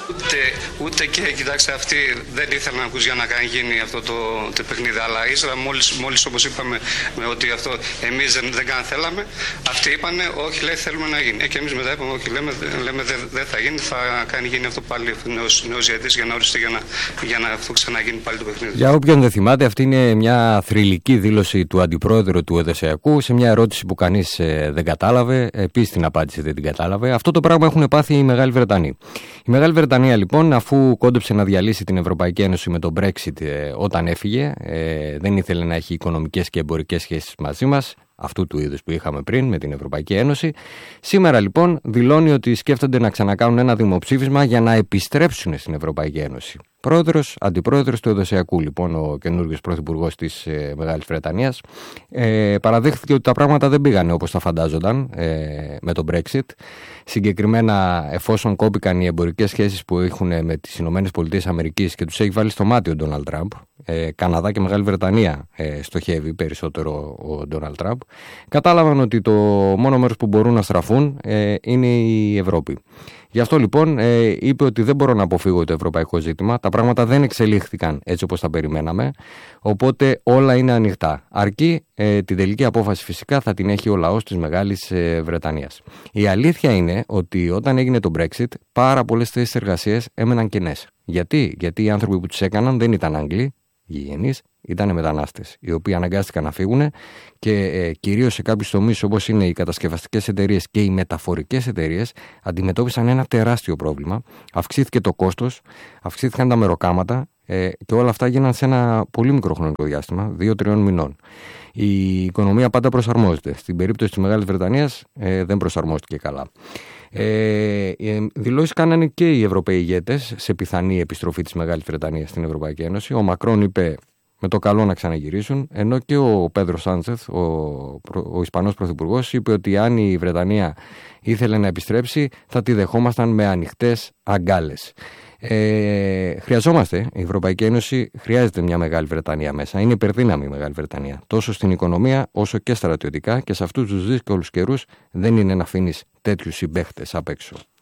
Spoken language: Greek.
Ούτε και, κοιτάξτε, αυτοί δεν ήθελαν να ακούς για να γίνει αυτό το παιχνίδι. Αλλά ύστερα, μόλις όπως είπαμε, ότι αυτό εμείς δεν θέλαμε, αυτοί είπανε, όχι, λέει, θέλουμε να γίνει. Και εμείς μετά είπαμε, όχι, λέμε δεν θα γίνει, θα γίνει αυτό πάλι νέος διαιτητής για να οριστεί, για να αυτό ξαναγίνει πάλι το παιχνίδι. Για όποιον δεν θυμάται, αυτή είναι μια θρυλική δήλωση του αντιπρόεδρου του Οδεσσεακού σε μια ερώτηση που κανείς δεν κατάλαβε. Επίσης την απάντηση δεν την κατάλαβε. Αυτό το πράγμα έχουν πάθει οι Μεγάλοι Βρετανοί. Η Μεγάλη Βρετανία, λοιπόν, αφού κόντεψε να διαλύσει την Ευρωπαϊκή Ένωση με τον Brexit όταν έφυγε, δεν ήθελε να έχει οικονομικές και εμπορικές σχέσεις μαζί μας, αυτού του είδους που είχαμε πριν με την Ευρωπαϊκή Ένωση. Σήμερα, λοιπόν, δηλώνει ότι σκέφτονται να ξανακάνουν ένα δημοψήφισμα για να επιστρέψουν στην Ευρωπαϊκή Ένωση. Αντιπρόεδρος του Οδεσσεακού, λοιπόν, ο καινούργιος πρωθυπουργός της Μεγάλης Βρετανίας, παραδέχθηκε ότι τα πράγματα δεν πήγανε όπως τα φαντάζονταν με τον Brexit. Συγκεκριμένα, εφόσον κόπηκαν οι εμπορικές σχέσεις που έχουν με τις ΗΠΑ και τους έχει βάλει στο μάτι ο Ντόναλντ Τραμπ, Καναδά και Μεγάλη Βρετανία στοχεύει περισσότερο ο Ντόναλντ Τραμπ, κατάλαβαν ότι το μόνο μέρος που μπορούν να στραφούν είναι η Ευρώπη. Γι' αυτό, λοιπόν, είπε ότι δεν μπορώ να αποφύγω το ευρωπαϊκό ζήτημα. Τα πράγματα δεν εξελίχθηκαν έτσι όπως τα περιμέναμε. Οπότε όλα είναι ανοιχτά. Αρκεί την τελική απόφαση φυσικά θα την έχει ο λαός της Μεγάλης Βρετανίας. Η αλήθεια είναι ότι όταν έγινε το Brexit, πάρα πολλές θέσεις εργασίας έμεναν κενές. Γιατί οι άνθρωποι που τους έκαναν δεν ήταν Άγγλοι, γηγενείς, ήταν μετανάστες, οι οποίοι αναγκάστηκαν να φύγουν και κυρίως σε κάποιους τομείς όπως είναι οι κατασκευαστικές εταιρείες και οι μεταφορικές εταιρείες αντιμετώπισαν ένα τεράστιο πρόβλημα. Αυξήθηκε το κόστος, αυξήθηκαν τα μεροκάματα και όλα αυτά γίνανε σε ένα πολύ μικρό χρονικό διάστημα, 2-3 μηνών. Η οικονομία πάντα προσαρμόζεται. Στην περίπτωση της Μεγάλης Βρετανίας δεν προσαρμόστηκε καλά. Δηλώσεις κάνανε και οι Ευρωπαίοι ηγέτες σε πιθανή επιστροφή της Μεγάλης Βρετανίας στην Ευρωπαϊκή Ένωση. Ο Μακρόν είπε με το καλό να ξαναγυρίσουν, ενώ και ο Πέδρο Σάντσεθ, ο Ισπανός πρωθυπουργός, είπε ότι αν η Βρετανία ήθελε να επιστρέψει θα τη δεχόμασταν με ανοιχτές αγκάλες. Χρειαζόμαστε, η Ευρωπαϊκή Ένωση χρειάζεται μια Μεγάλη Βρετανία μέσα. Είναι υπερδύναμη η Μεγάλη Βρετανία, τόσο στην οικονομία όσο και στρατιωτικά, και σε αυτούς τους δύσκολους καιρούς δεν είναι να αφήνεις τέτοιους συμπαίχτες απ' έξω.